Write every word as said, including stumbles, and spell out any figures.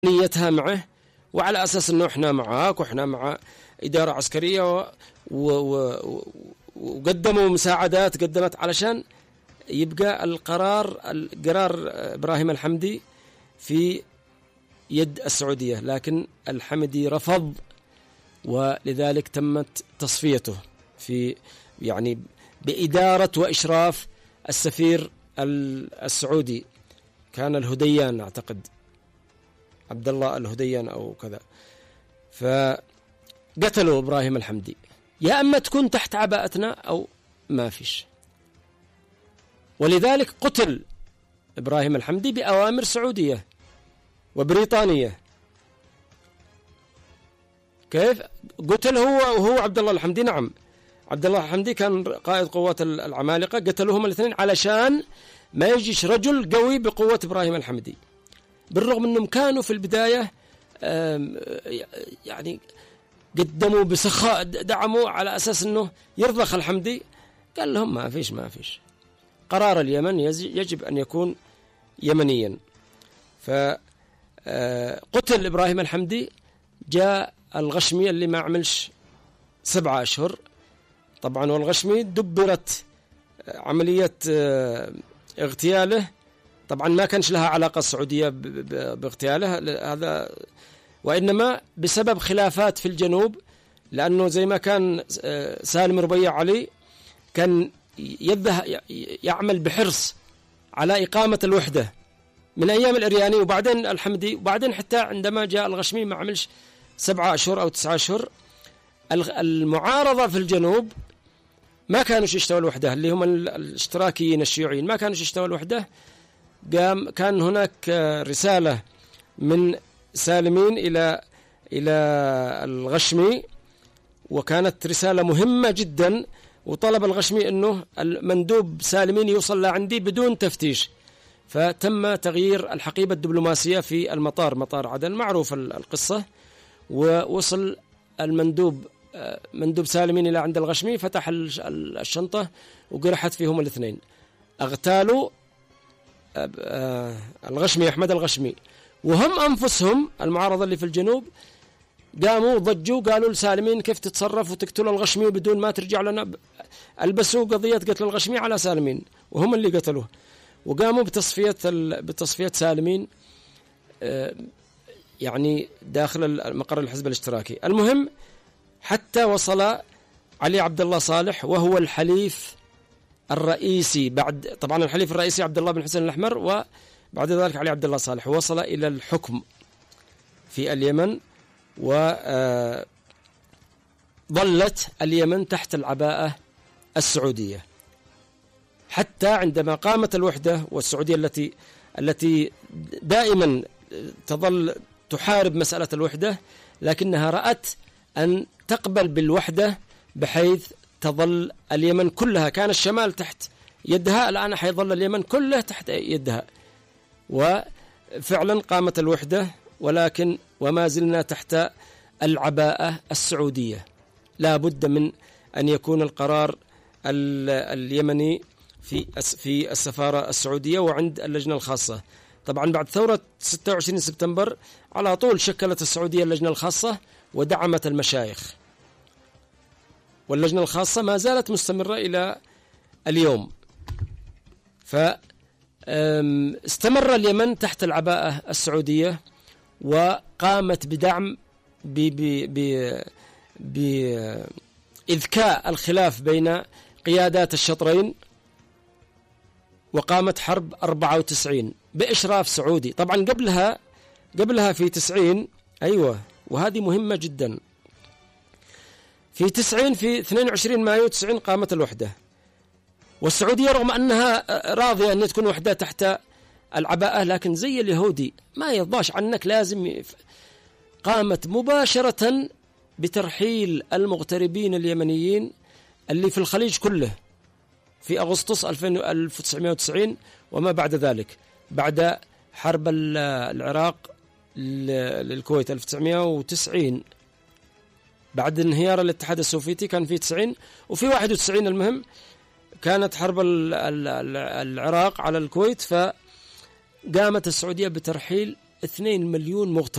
نيتها معه، وعلى أساس أنه إحنا معاك وإحنا مع إدارة عسكرية و... و... و... وقدموا مساعدات قدمت علشان يبقى القرار قرار إبراهيم الحمدي في يد السعودية، لكن الحمدي رفض، ولذلك تمت تصفيته في يعني بإدارة وإشراف السفير السعودي، كان الهديان أعتقد عبد الله الهديان أو كذا. فقتلوا إبراهيم الحمدي، يا أما تكون تحت عباءتنا أو ما فيش. ولذلك قتل إبراهيم الحمدي بأوامر سعودية وبريطانية. كيف قتل هو وهو عبد الله الحمدي؟ نعم، عبد الله الحمدي كان قائد قوات العمالقة، قتلوهم الاثنين علشان ما يجيش رجل قوي بقوة إبراهيم الحمدي، بالرغم أنهم كانوا في البداية يعني قدموا بسخاء، دعموا على أساس أنه يرضخ الحمدي. قال لهم ما فيش ما فيش قرار اليمن يجب أن يكون يمنيا. فقتل إبراهيم الحمدي، جاء الغشمي اللي ما عملش سبعة أشهر طبعا، والغشمي دبرت عملية اغتياله، طبعا ما كانش لها علاقة السعودية باغتياله هذا، وإنما بسبب خلافات في الجنوب، لأنه زي ما كان سالم ربيع علي كان يعمل بحرص على إقامة الوحدة من أيام الإرياني، وبعدين الحمدي، وبعدين حتى عندما جاء الغشمي ما عملش سبعة أشهر أو تسعة أشهر. المعارضة في الجنوب ما كانوا يشتوا الوحدة، اللي هم الاشتراكيين الشيوعيين ما كانوا يشتوا الوحدة. قام كان هناك رسالة من سالمين إلى إلى الغشمي، وكانت رسالة مهمة جدا، وطلب الغشمي أنه المندوب سالمين يوصل لعندي بدون تفتيش. فتم تغيير الحقيبة الدبلوماسية في المطار، مطار عدن معروف القصة، ووصل المندوب مندوب سالمين إلى عند الغشمي، فتح الشنطة وقرحت فيهم الاثنين، اغتالوا الغشمي أحمد الغشمي، وهم أنفسهم المعارضة اللي في الجنوب قاموا ضجوا، قالوا لسالمين كيف تتصرف وتقتل الغشمي بدون ما ترجع لنا، البسوا قضية قتل الغشمي على سالمين، وهم اللي قتلوه، وقاموا بتصفية بتصفية سالمين يعني داخل مقر الحزب الاشتراكي. المهم حتى وصل علي عبد الله صالح، وهو الحليف الرئيسي بعد طبعا الحليف الرئيسي عبد الله بن حسين الأحمر، وبعد ذلك علي عبد الله صالح وصل إلى الحكم في اليمن، وظلت اليمن تحت العباءة السعودية حتى عندما قامت الوحدة، والسعودية التي التي دائما تظل تحارب مسألة الوحدة، لكنها رأت أن تقبل بالوحدة بحيث تظل اليمن كلها، كان الشمال تحت يدها، الآن حيظل اليمن كله تحت يدها، وفعلا قامت الوحدة، ولكن وما زلنا تحت العباءة السعودية. لا بد من أن يكون القرار اليمني في في السفارة السعودية وعند اللجنة الخاصة. طبعا بعد ثورة ستة وعشرين سبتمبر على طول شكلت السعودية اللجنة الخاصة ودعمت المشايخ، واللجنة الخاصة ما زالت مستمرة إلى اليوم. فاستمر اليمن تحت العباءة السعودية، وقامت بدعم بإذكاء الخلاف بين قيادات الشطرين، وقامت حرب أربعة وتسعين بإشراف سعودي. طبعا قبلها قبلها في تسعين، أيوة، وهذه مهمة جدا، في تسعين في اثنين وعشرين مايو تسعين قامت الوحدة، والسعودية رغم أنها راضية أن تكون وحدة تحت العباءة، لكن زي اليهودي ما يرضاش عنك، لازم قامت مباشرة بترحيل المغتربين اليمنيين اللي في الخليج كله في أغسطس ألف وتسعمائة وتسعين وما بعد ذلك، بعد حرب العراق للكويت ألف وتسعمائة وتسعين، بعد انهيار الاتحاد السوفيتي كان في تسعين وفي واحد وتسعين. المهم كانت حرب العراق على الكويت، فقامت السعودية بترحيل اثنين مليون مغترب.